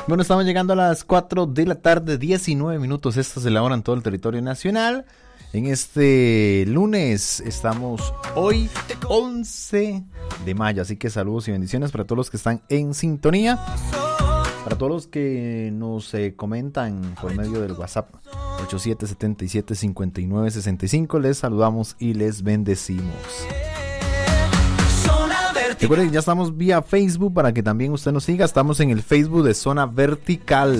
Bueno, estamos llegando a las 4 de la tarde, 19 minutos. Esta se elabora en todo el territorio nacional. En este lunes estamos hoy 11 de mayo, así que saludos y bendiciones para todos los que están en sintonía. Para todos los que nos comentan por medio del WhatsApp 8777-5965, les saludamos y les bendecimos. Recuerden que ya estamos vía Facebook para que también usted nos siga. Estamos en el Facebook de Zona Vertical.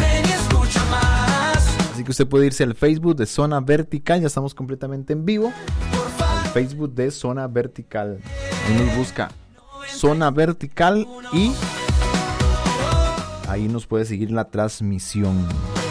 Así que usted puede irse al Facebook de Zona Vertical. Ya estamos completamente en vivo. El Facebook de Zona Vertical. Ahí nos busca Zona Vertical y ahí nos puede seguir la transmisión.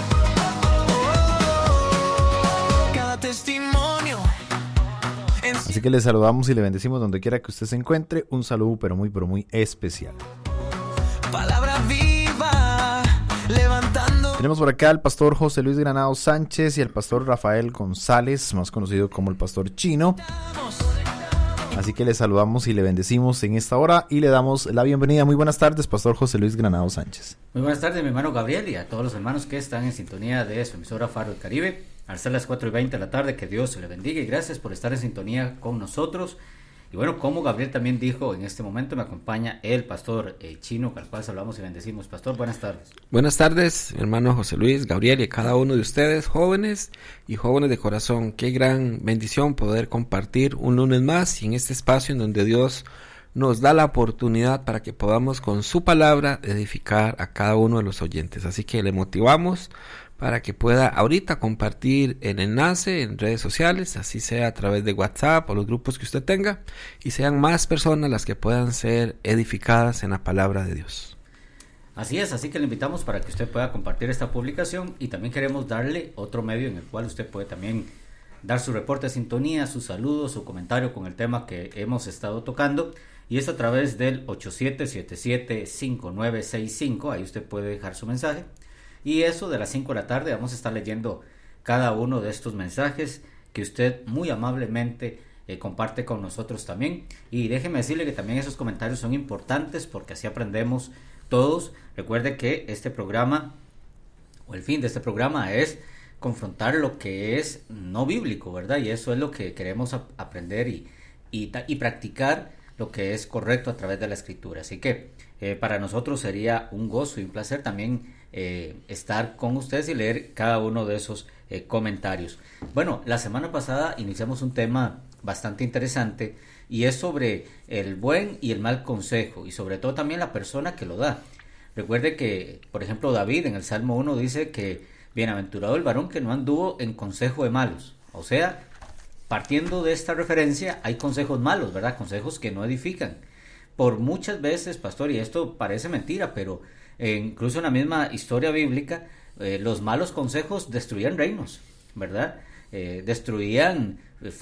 Así que le saludamos y le bendecimos donde quiera que usted se encuentre. Un saludo pero muy especial. Palabra viva, levantando. Tenemos por acá al pastor José Luis Granado Sánchez y al pastor Rafael González, más conocido como el pastor Chino. Así que le saludamos y le bendecimos en esta hora y le damos la bienvenida. Muy buenas tardes, pastor José Luis Granado Sánchez. Muy buenas tardes, mi hermano Gabriel, y a todos los hermanos que están en sintonía de su emisora Faro del Caribe. Al ser las 4:20 de la tarde, que Dios le bendiga y gracias por estar en sintonía con nosotros. Y bueno, como Gabriel también dijo, en este momento me acompaña el pastor Chino, al cual saludamos y bendecimos. Pastor, buenas tardes. Buenas tardes, mi hermano José Luis, Gabriel y a cada uno de ustedes, jóvenes y jóvenes de corazón. Qué gran bendición poder compartir un lunes más y en este espacio en donde Dios nos da la oportunidad para que podamos con su palabra edificar a cada uno de los oyentes. Así que le motivamos para que pueda ahorita compartir el enlace en redes sociales, así sea a través de WhatsApp o los grupos que usted tenga, y sean más personas las que puedan ser edificadas en la palabra de Dios. Así es, así que le invitamos para que usted pueda compartir esta publicación y también queremos darle otro medio en el cual usted puede también dar su reporte de sintonía, su saludo, su comentario con el tema que hemos estado tocando, y es a través del 8777-5965, ahí usted puede dejar su mensaje. Y eso de las 5 de la tarde vamos a estar leyendo cada uno de estos mensajes que usted muy amablemente comparte con nosotros también. Y déjeme decirle que también esos comentarios son importantes porque así aprendemos todos. Recuerde que este programa, o el fin de este programa, es confrontar lo que es no bíblico, ¿verdad? Y eso es lo que queremos aprender y practicar lo que es correcto a través de la Escritura. Así que para nosotros sería un gozo y un placer también estar con ustedes y leer cada uno de esos comentarios. Bueno, la semana pasada iniciamos un tema bastante interesante y es sobre el buen y el mal consejo y sobre todo también la persona que lo da. Recuerde que, por ejemplo, David en el Salmo 1 dice que bienaventurado el varón que no anduvo en consejo de malos. O sea, partiendo de esta referencia, hay consejos malos, ¿verdad? Consejos que no edifican. Por muchas veces, pastor, y esto parece mentira, pero incluso en la misma historia bíblica, los malos consejos destruían reinos, ¿verdad? Destruían